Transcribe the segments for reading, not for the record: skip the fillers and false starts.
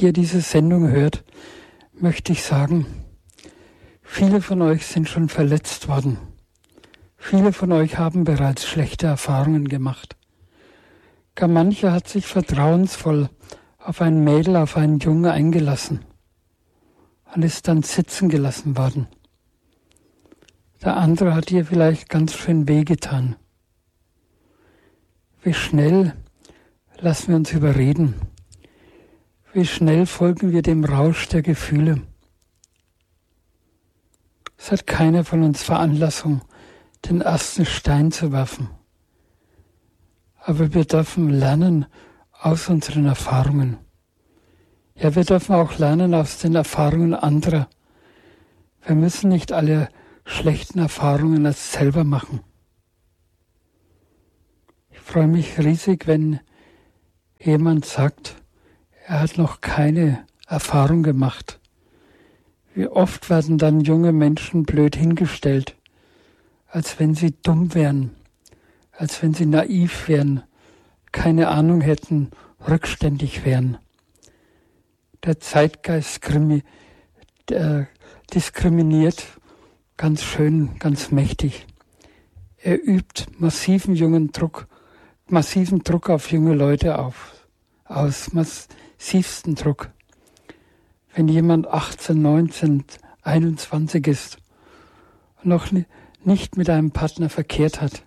die ihr diese Sendung hört, möchte ich sagen, viele von euch sind schon verletzt worden. Viele von euch haben bereits schlechte Erfahrungen gemacht. Gar mancher hat sich vertrauensvoll auf ein Mädel, auf einen Jungen eingelassen und ist dann sitzen gelassen worden. Der andere hat ihr vielleicht ganz schön wehgetan. Wie schnell lassen wir uns überreden? Wie schnell folgen wir dem Rausch der Gefühle? Es hat keiner von uns Veranlassung, den ersten Stein zu werfen. Aber wir dürfen lernen aus unseren Erfahrungen. Ja, wir dürfen auch lernen aus den Erfahrungen anderer. Wir müssen nicht alle schlechten Erfahrungen als selber machen. Ich freue mich riesig, wenn jemand sagt, er hat noch keine Erfahrung gemacht. Wie oft werden dann junge Menschen blöd hingestellt, als wenn sie dumm wären, als wenn sie naiv wären, keine Ahnung hätten, rückständig wären. Der Zeitgeist diskriminiert ganz schön, ganz mächtig. Er übt massiven Druck auf junge Leute aus, massivsten Druck. Wenn jemand 18, 19, 21 ist und noch nicht mit einem Partner verkehrt hat,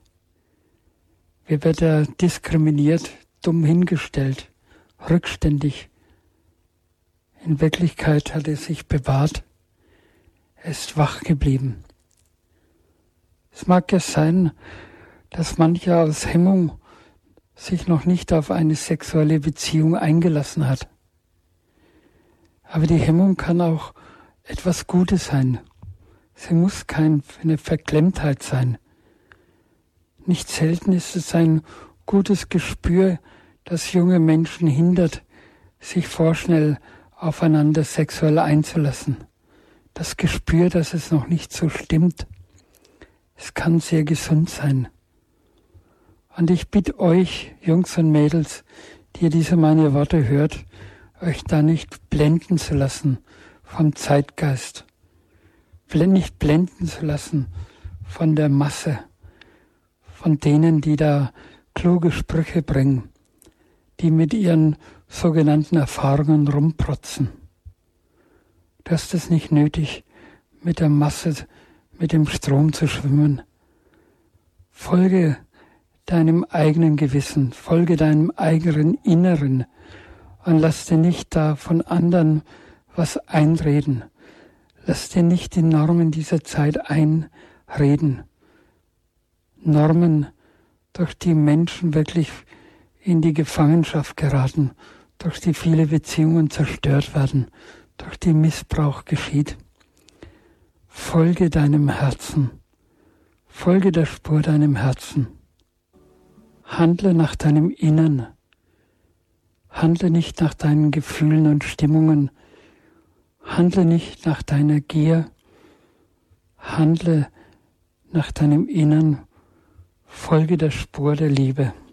wie wird er diskriminiert, dumm hingestellt, rückständig. In Wirklichkeit hat er sich bewahrt, er ist wach geblieben. Es mag ja sein, dass mancher aus Hemmung sich noch nicht auf eine sexuelle Beziehung eingelassen hat. Aber die Hemmung kann auch etwas Gutes sein. Sie muss keine Verklemmtheit sein. Nicht selten ist es ein gutes Gespür, das junge Menschen hindert, sich vorschnell aufeinander sexuell einzulassen. Das Gespür, dass es noch nicht so stimmt. Es kann sehr gesund sein. Und ich bitte euch, Jungs und Mädels, die ihr diese meine Worte hört, euch da nicht blenden zu lassen vom Zeitgeist. Nicht blenden zu lassen von der Masse, von denen, die da kluge Sprüche bringen, die mit ihren sogenannten Erfahrungen rumprotzen. Du hast es nicht nötig, mit der Masse, mit dem Strom zu schwimmen. Folge deinem eigenen Gewissen, folge deinem eigenen Inneren und lass dir nicht da von anderen was einreden. Lass dir nicht die Normen dieser Zeit einreden. Normen, durch die Menschen wirklich in die Gefangenschaft geraten, durch die viele Beziehungen zerstört werden, durch die Missbrauch geschieht. Folge deinem Herzen, folge der Spur deinem Herzen. Handle nach deinem Innern, handle nicht nach deinen Gefühlen und Stimmungen, handle nicht nach deiner Gier, handle nach deinem Innern, folge der Spur der Liebe.